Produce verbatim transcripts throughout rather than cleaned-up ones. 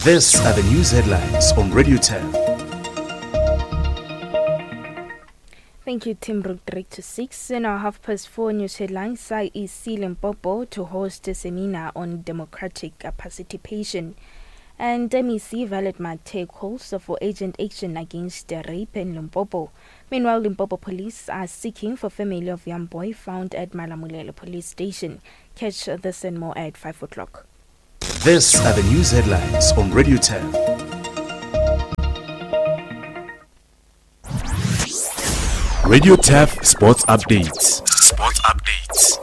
These are the news headlines on Radio ten. Thank you, Tim Brook. Three to six. In our half past four news headlines, I E C Limpopo to host a seminar on democratic participation. And M E C Valetmat take calls for urgent action against rape in Limpopo. Meanwhile, Limpopo police are seeking for family of young boy found at Malamulele police station. Catch this and more at five o'clock. These are the news headlines on Radio ten. Radio ten Sports Updates. Sports Updates.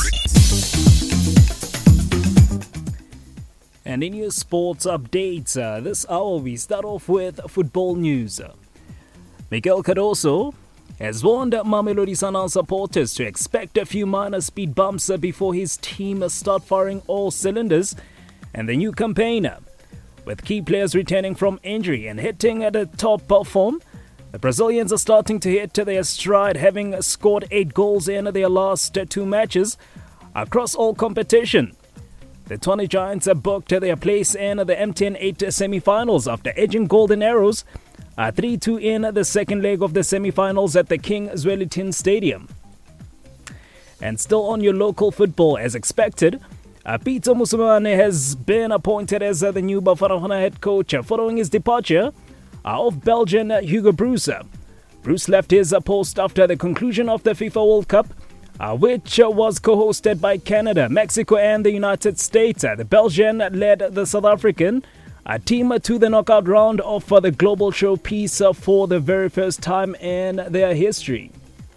And in your sports updates, uh, this hour we start off with football news. Miguel Cardoso has warned Mamelodi Sundowns supporters to expect a few minor speed bumps before his team start firing all cylinders and the new campaign. With key players returning from injury and hitting at a top form, the Brazilians are starting to hit their stride, having scored eight goals in their last two matches across all competition. The Tshwane Giants have booked their place in the M T N eight semi-finals after edging Golden Arrows three two in the second leg of the semi-finals at the King Zwelithini Stadium. And still on your local football, as expected, Uh, Peter Musumane has been appointed as uh, the new Bafana head coach uh, following his departure uh, of Belgian uh, Hugo Broos. Broos left his uh, post after the conclusion of the FIFA World Cup, uh, which uh, was co-hosted by Canada, Mexico and the United States. Uh, the Belgian led the South African uh, team uh, to the knockout round of uh, the Global Showpiece uh, for the very first time in their history.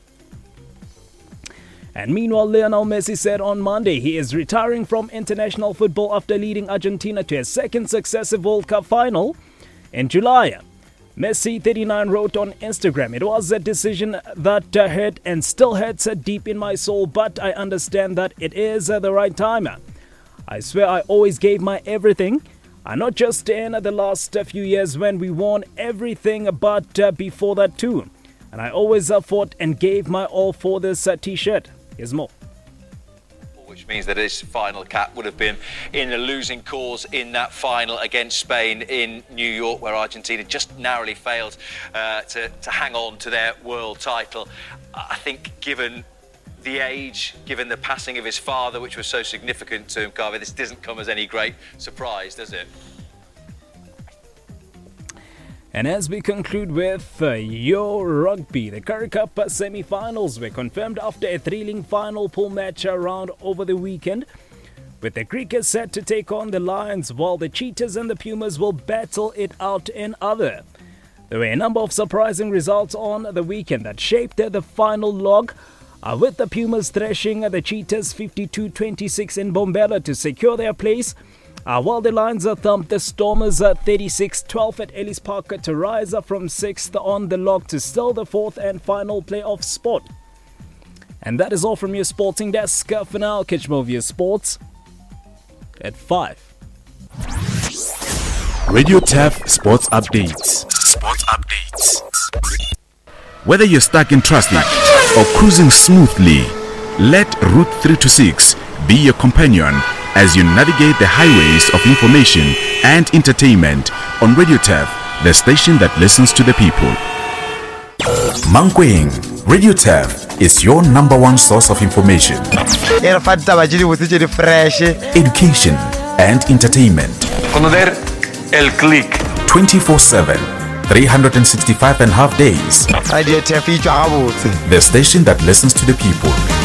And meanwhile, Lionel Messi said on Monday he is retiring from international football after leading Argentina to a second successive World Cup final in July. Messi, thirty-nine, wrote on Instagram, "It was a decision that uh, hurt and still hurts uh, deep in my soul, but I understand that it is uh, the right time. I swear I always gave my everything, uh, not just in uh, the last uh, few years when we won everything, but uh, before that too. And I always uh, fought and gave my all for this uh, t-shirt." Here's more. Which means that his final cap would have been in a losing cause in that final against Spain in New York, where Argentina just narrowly failed uh, to, to hang on to their world title. I think given the age, given the passing of his father, which was so significant to him, Carver, this doesn't come as any great surprise, does it? And as we conclude with uh, your rugby, the Currie Cup semi-finals were confirmed after a thrilling final pool match round over the weekend, with the Crickets set to take on the Lions, while the Cheetahs and the Pumas will battle it out in other. There were a number of surprising results on the weekend that shaped the final log, uh, with the Pumas thrashing the Cheetahs fifty-two twenty-six in Bombela to secure their place, Uh, while the Lions uh, thumped the Stormers uh, thirty-six twelve at Ellis Park to rise uh, from sixth on the log to still the fourth and final playoff spot. And that is all from your sporting desk. Uh, for now, catch more of your sports at five. Radio ten Sports Updates. Sports Updates. Whether you're stuck in traffic or cruising smoothly, let Route three two six be your companion as you navigate the highways of information and entertainment on Radio ten, the station that listens to the people. Mankweng, Radio ten is your number one source of information, education and entertainment. Conocer el click. twenty-four seven, three hundred sixty-five and a half days. The station that listens to the people.